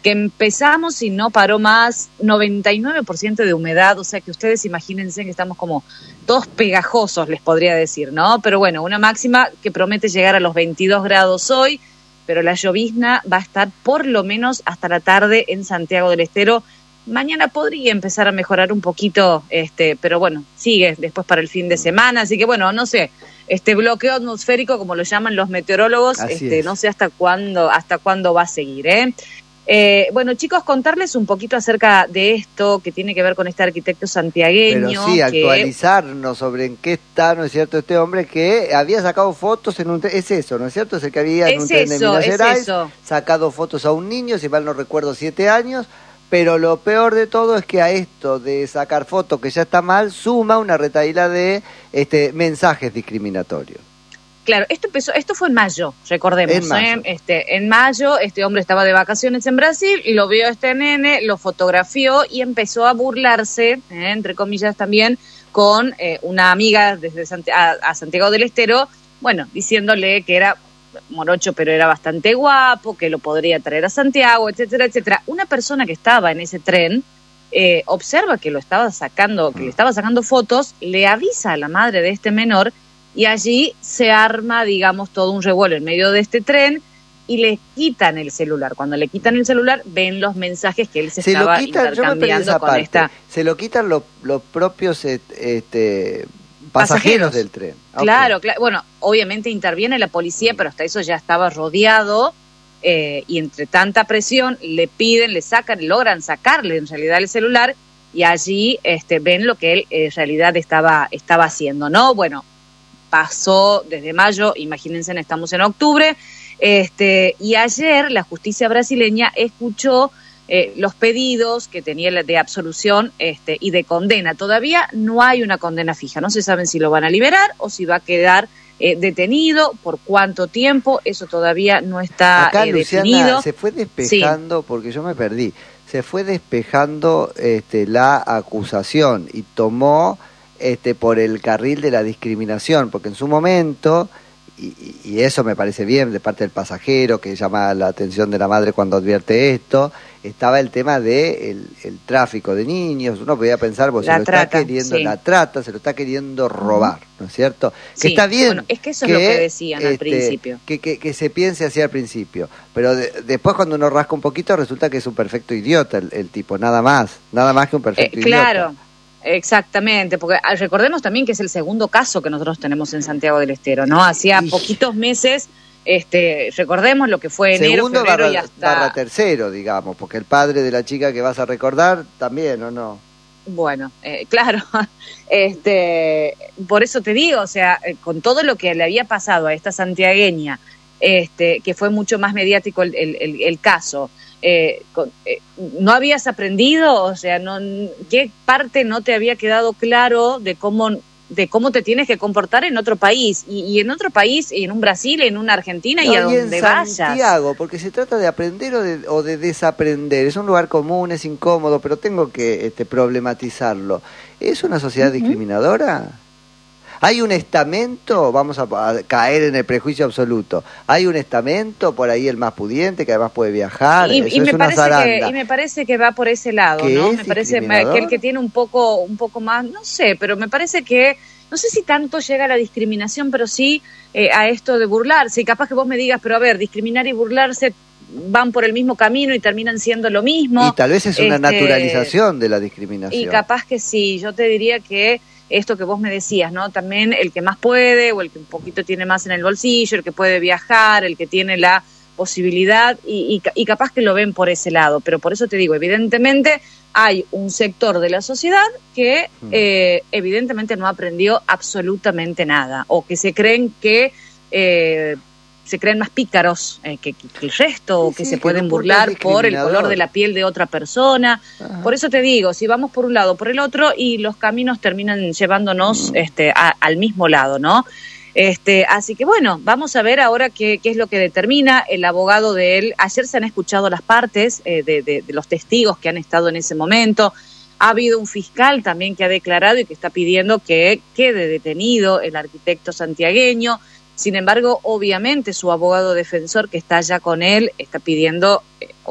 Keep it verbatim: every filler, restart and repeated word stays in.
que empezamos y no paró más, noventa y nueve por ciento de humedad, o sea que ustedes imagínense que estamos como todos pegajosos, les podría decir, ¿no? Pero bueno, una máxima que promete llegar a los veintidós grados hoy, pero la llovizna va a estar por lo menos hasta la tarde en Santiago del Estero. Mañana podría empezar a mejorar un poquito, este, pero bueno, sigue después para el fin de semana, así que bueno, no sé, este bloqueo atmosférico, como lo llaman los meteorólogos, este, no sé hasta cuándo, hasta cuándo va a seguir, ¿eh? Eh, bueno, chicos, contarles un poquito acerca de esto que tiene que ver con este arquitecto santiagueño. Pero sí, que... actualizarnos sobre en qué está, ¿no es cierto?, este hombre que había sacado fotos en un tren, es eso, ¿no es cierto?, es el que había en es un tren eso, de Minas es Gerais, eso. sacado fotos a un niño, si mal no recuerdo, siete años, pero lo peor de todo es que a esto de sacar fotos que ya está mal, suma una retahíla de este, mensajes discriminatorios. Claro, esto empezó, esto fue en mayo, recordemos, en mayo. ¿eh? Este, en mayo este hombre estaba de vacaciones en Brasil, y lo vio este nene, lo fotografió y empezó a burlarse, ¿eh? entre comillas también, con eh, una amiga desde Sant- a, a Santiago del Estero, bueno, diciéndole que era morocho pero era bastante guapo, que lo podría traer a Santiago, etcétera, etcétera. Una persona que estaba en ese tren eh, observa que lo estaba sacando, que le estaba sacando fotos, le avisa a la madre de este menor. Y allí se arma, digamos, todo un revuelo en medio de este tren y le quitan el celular. Cuando le quitan el celular, ven los mensajes que él se, se estaba lo quitan, intercambiando con parte. esta... Se lo quitan los, los propios este, pasajeros, pasajeros del tren. Claro, okay. claro, bueno, obviamente interviene la policía, pero hasta eso ya estaba rodeado eh, y entre tanta presión le piden, le sacan, logran sacarle en realidad el celular y allí este, ven lo que él en realidad estaba, estaba haciendo, ¿no? Bueno, pasó desde mayo, imagínense, estamos en octubre, este, y ayer la justicia brasileña escuchó eh, los pedidos que tenía de absolución este, y de condena. Todavía no hay una condena fija, no se saben si lo van a liberar o si va a quedar eh, detenido, por cuánto tiempo, eso todavía no está Acá, eh, Luciana, definido. Se fue despejando, sí. porque yo me perdí, se fue despejando este, la acusación y tomó... Este, por el carril de la discriminación, porque en su momento, y, y eso me parece bien de parte del pasajero, que llama la atención de la madre cuando advierte esto, estaba el tema de el, el tráfico de niños. Uno podía pensar, pues, se lo trata, está queriendo, sí. la trata, se lo está queriendo robar, ¿no es cierto? Sí, que está bien. Bueno, es que eso que, es lo que decían este, al principio. Que, que, que se piense así al principio, pero de, después cuando uno rasca un poquito resulta que es un perfecto idiota el, el tipo, nada más, nada más que un perfecto eh, idiota. Claro. Exactamente, porque recordemos también que es el segundo caso que nosotros tenemos en Santiago del Estero, ¿no? Hacía y... poquitos meses, este, recordemos lo que fue enero, segundo febrero barra, y hasta... barra tercero, digamos, porque el padre de la chica que vas a recordar también, ¿o no? Bueno, eh, claro, este, por eso te digo, o sea, con todo lo que le había pasado a esta santiagueña, este, que fue mucho más mediático el, el, el, el caso, Eh, con, eh, ¿no habías aprendido? O sea, no, ¿qué parte no te había quedado claro de cómo, de cómo te tienes que comportar en otro país? Y, y en otro país, y en un Brasil, en una Argentina, no, y a y donde en vayas. Santiago, porque se trata de aprender o de, o de desaprender. Es un lugar común, es incómodo, pero tengo que este, problematizarlo. ¿Es una sociedad uh-huh. discriminadora? ¿Hay un estamento? Vamos a, a caer en el prejuicio absoluto. ¿Hay un estamento por ahí el más pudiente que además puede viajar? Y, Eso y, es me una parece zaranda. que, y me parece que va por ese lado, ¿no? Me parece que el que tiene un poco, un poco más, no sé, pero me parece que, no sé si tanto llega a la discriminación, pero sí eh, a esto de burlarse. Y capaz que vos me digas, pero a ver, discriminar y burlarse van por el mismo camino y terminan siendo lo mismo. Y tal vez es una este, naturalización de la discriminación. Y capaz que sí, yo te diría que esto que vos me decías, ¿no? También el que más puede, o el que un poquito tiene más en el bolsillo, el que puede viajar, el que tiene la posibilidad, y, y, y capaz que lo ven por ese lado. Pero por eso te digo, evidentemente hay un sector de la sociedad que eh, evidentemente no aprendió absolutamente nada, o que se creen que... Eh, se creen más pícaros eh, que, que, que el resto, o sí, que sí, se que pueden burlar por el color de la piel de otra persona. Ajá. Por eso te digo, si vamos por un lado o por el otro, y los caminos terminan llevándonos mm. este, a, al mismo lado, ¿no? Este, así que bueno, vamos a ver ahora qué, qué es lo que determina el abogado de él. Ayer se han escuchado las partes eh, de, de, de los testigos que han estado en ese momento. Ha habido un fiscal también que ha declarado y que está pidiendo que quede detenido el arquitecto santiagueño. Sin embargo, obviamente su abogado defensor que está allá con él está pidiendo